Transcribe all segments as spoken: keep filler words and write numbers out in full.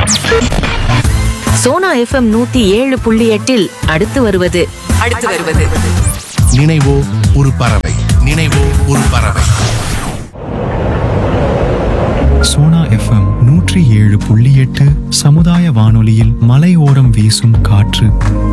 Sona FM நூத்தி ஏழு புள்ளி எட்டில் அடுத்து வருவது அடுத்து வருவது நினைவோ ஒரு பறவை. நினைவோ ஒரு பறவை. சோனா எஃப்எம் நூற்றி ஏழு புள்ளி எட்டு சமுதாய வானொலியில் மலையோரம் வீசும் காற்று.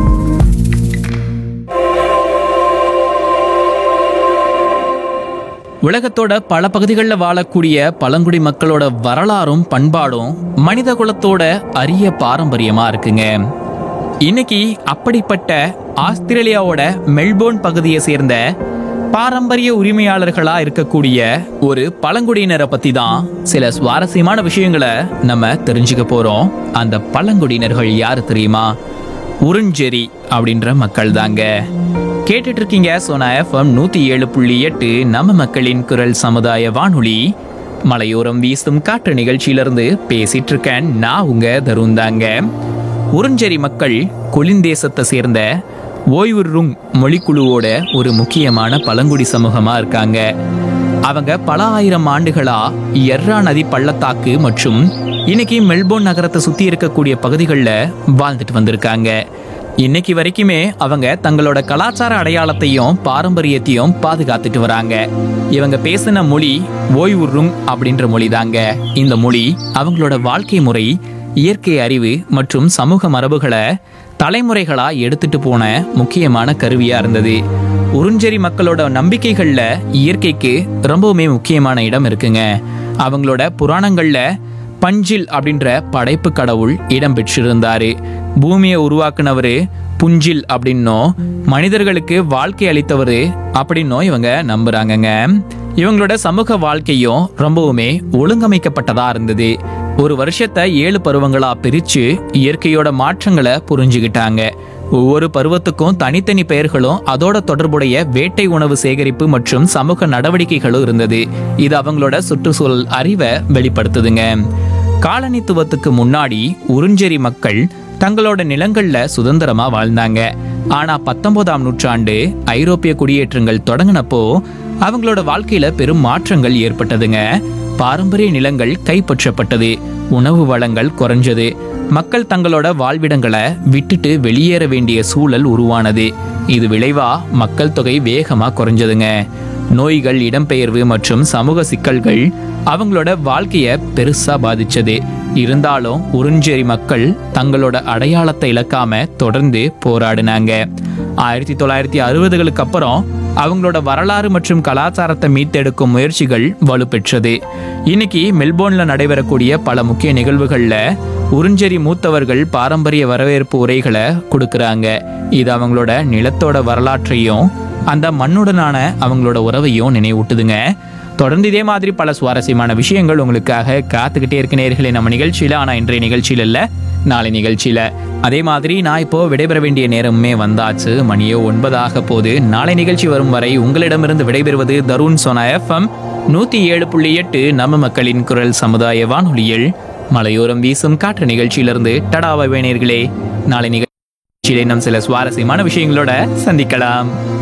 உலகத்தோட பல பகுதிகளில் வாழக்கூடிய பழங்குடி மக்களோட வரலாறும் பண்பாடும் மனித குலத்தோட அரிய பாரம்பரியமா இருக்குங்க. இன்னைக்கு அப்படிப்பட்ட ஆஸ்திரேலியாவோட மெல்போர்ன் பகுதியை சேர்ந்த பாரம்பரிய உரிமையாளர்களா இருக்கக்கூடிய ஒரு பழங்குடியினரை பத்தி தான் சில சுவாரஸ்யமான விஷயங்களை நம்ம தெரிஞ்சுக்க போறோம். அந்த பழங்குடியினர்கள் யாரு தெரியுமா? உருஞ்செரி அப்படின்ற மக்கள் தாங்க. கேட்டுட்டு இருக்கீங்க சோனா எஃப்எம் நூத்தி ஏழு புள்ளி எட்டு நம்ம மக்களின் குரல் சமுதாய வானொலி. மலையோரம் வீசும் காற்று நிகழ்ச்சியிலிருந்து பேசிட்டு இருக்கேன் நான் உங்க தருண் தாங்க. உருஞ்செரி மக்கள் கொலிந்தேசத்தை சேர்ந்த ஓய்வுருங் மொழிக்குழுவோட ஒரு முக்கியமான பழங்குடி சமூகமா இருக்காங்க. அவங்க பல ஆயிரம் ஆண்டுகளா எர்ரா நதி பள்ளத்தாக்கு மற்றும் இன்னைக்கு மெல்போர்ன் நகரத்தை சுத்தி இருக்கக்கூடிய பகுதிகளில் வாழ்ந்துட்டு வந்திருக்காங்க. இன்னைக்கு வரைக்குமே அவங்க தங்களோட கலாச்சார அடையாளத்தையும் பாரம்பரியத்தையும் பாதுகாத்துட்டு வராங்க. இவங்க பேசின மொழி ஓய்வுருங் அப்படின்ற மொழி தாங்க. இந்த மொழி அவங்களோட வாழ்க்கை முறை, இயற்கை அறிவு மற்றும் சமூக மரபுகளை தலைமுறைகளா எடுத்துட்டு போன முக்கியமான கருவியா இருந்தது. உருஞ்செரி மக்களோட நம்பிக்கைகள்ல இயற்கைக்கு ரொம்பவுமே முக்கியமான இடம் இருக்குங்க. அவங்களோட புராணங்கள்ல பஞ்சில் அப்படின்ற படைப்பு கடவுள் இடம் பெற்றிருந்தாரு. பூமியை உருவாக்குனவரு புஞ்சில் அப்படின்னும் மனிதர்களுக்கு வாழ்க்கை அளித்தவரு அப்படின்னும் இவங்க நம்புறாங்கங்க. இவங்களோட சமூக வாழ்க்கையும் ரொம்பவுமே ஒழுங்கமைக்கப்பட்டதா இருந்தது. ஒரு வருஷத்தை ஏழு பருவங்களா பிரிச்சு இயற்கையோட மாற்றங்களை புரிஞ்சுக்கிட்டாங்க. ஒவ்வொரு பருவத்துக்கும் தனித்தனி பெயர்களும் அதோட தொடர்புடைய வேட்டை உணவு சேகரிப்பு மற்றும் சமூக நடவடிக்கைகளும் இருந்தது. இது அவங்களோட சுற்றுச்சூழல் அறிவை வெளிப்படுத்துதுங்க. காலனித்துவத்துக்கு முன்னாடி உருஞ்செரி மக்கள் தங்களோட நிலங்கள்ல சுதந்திரமா வாழ்ந்தாங்க. ஆனா பத்தொன்பதாம் நூற்றாண்டு ஐரோப்பிய குடியேற்றங்கள் தொடங்கினப்போ அவங்களோட வாழ்க்கையில பெரும் மாற்றங்கள் ஏற்பட்டதுங்க. பாரம்பரிய நிலங்கள் கைப்பற்றப்பட்டது, உணவு வளங்கள் குறைஞ்சது, மக்கள் தங்களோட வாழ்விடங்களை விட்டுட்டு வெளியேற வேண்டிய சூழல் உருவானது. இது விளைவா மக்கள் தொகை வேகமா குறைஞ்சதுங்க. நோய்கள், இடம்பெயர்வு மற்றும் சமூக சிக்கல்கள் அவங்களோட வாழ்க்கைய பெருசா பாதிச்சது. இருந்தாலும் உருஞ்செரி மக்கள் தங்களோட அடையாளத்தை இழக்காம தொடர்ந்து போராடினாங்க. ஆயிரத்தி தொள்ளாயிரத்தி அறுபதுகளுக்கு அப்புறம் அவங்களோட வரலாறு மற்றும் கலாச்சாரத்தை மீட்டெடுக்கும் முயற்சிகள் வலுப்பெற்றது. இன்னைக்கு மெல்போர்ன்ல நடைபெறக்கூடிய பல முக்கிய நிகழ்வுகள்ல உருஞ்செரி மூத்தவர்கள் பாரம்பரிய வரவேற்பு உரைகளை கொடுக்கறாங்க. இது அவங்களோட நிலத்தோட வரலாற்றையும் அந்த மண்ணுடனான அவங்களோட உறவையும் நினைவூட்டுதுங்க. தொடர்ந்து இதே மாதிரி பல சுவாரஸ்யமான விஷயங்கள் உங்களுக்காக காத்துக்கிட்டே இருக்க நேயர்களே நம்ம நிகழ்ச்சியில. ஆனா இன்றைய நிகழ்ச்சியில இல்ல, நாளை நிகழ்ச்சியில. அதே மாதிரி நான் இப்போ விடைபெற வேண்டிய நேரமே வந்தாச்சு. மணியோ ஒன்பதாக போது. நாளை நிகழ்ச்சி வரும் வரை உங்களிடமிருந்து விடைபெறுவது தருண். சோனா எஃப்எம் நூத்தி ஏழு புள்ளி எட்டு நம்ம மக்களின் குரல் சமுதாய வானொலியில் மலையோரம் வீசும் காற்று நிகழ்ச்சியிலிருந்து டடாவை நேயர்களே. நாளை நிகழ்ச்சியில இன்னும் சில சுவாரஸ்யமான விஷயங்களோட சந்திக்கலாம்.